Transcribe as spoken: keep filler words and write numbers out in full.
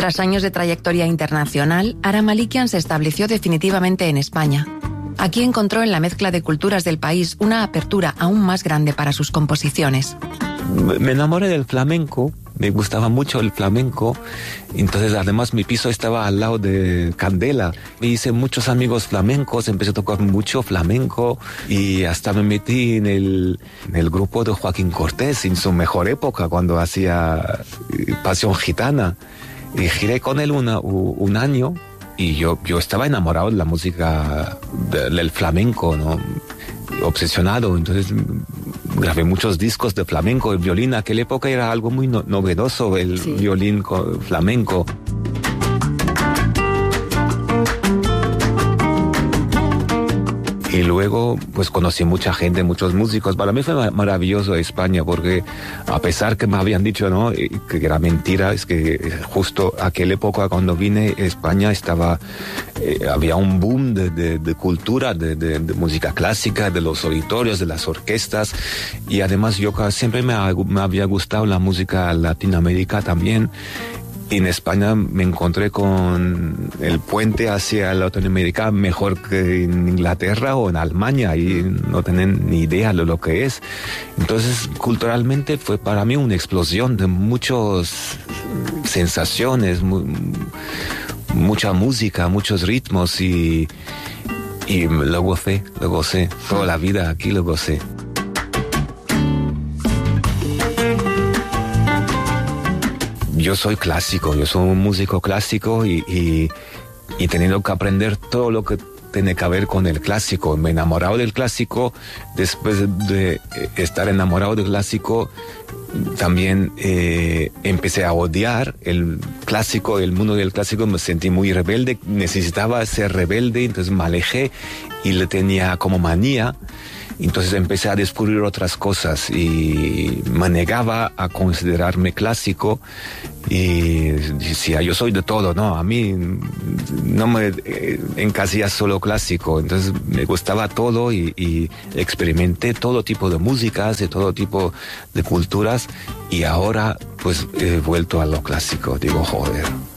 Tras años de trayectoria internacional, Aram Malikian se estableció definitivamente en España. Aquí encontró en la mezcla de culturas del país una apertura aún más grande para sus composiciones. Me enamoré del flamenco, me gustaba mucho el flamenco, entonces además mi piso estaba al lado de Candela. Me hice muchos amigos flamencos, empecé a tocar mucho flamenco y hasta me metí en el, en el grupo de Joaquín Cortés en su mejor época, cuando hacía Pasión Gitana. Y giré con él una, un año y yo, yo estaba enamorado de la música de, del flamenco, ¿no? Obsesionado. Entonces grabé muchos discos de flamenco. El violín en aquella época era algo muy no, novedoso, el sí. violín con flamenco. Y luego, pues conocí mucha gente, muchos músicos. Para mí fue maravilloso España, porque a pesar que me habían dicho, ¿no?, que era mentira, es que justo aquella época cuando vine, España estaba, eh, había un boom de, de, de cultura, de, de, de música clásica, de los auditorios, de las orquestas. Y además yo siempre me, me había gustado la música latinoamericana también. En España me encontré con el puente hacia Latinoamérica mejor que en Inglaterra o en Alemania, y no tienen ni idea de lo que es. Entonces, culturalmente fue para mí una explosión de muchas sensaciones, mu mucha música, muchos ritmos, y, y lo gocé, lo gocé. Toda la vida aquí lo gocé. Yo soy clásico, yo soy un músico clásico y, y, y teniendo que aprender todo lo que tiene que ver con el clásico. Me he enamorado del clásico, después de estar enamorado del clásico, también eh, empecé a odiar el clásico, el mundo del clásico. Me sentí muy rebelde, necesitaba ser rebelde, entonces me alejé y le tenía como manía. Entonces empecé a descubrir otras cosas y me negaba a considerarme clásico y decía, yo soy de todo, no, a mí no me encasilla solo clásico. Entonces me gustaba todo y, y experimenté todo tipo de músicas, de todo tipo de culturas, y ahora pues he vuelto a lo clásico. Digo, joder.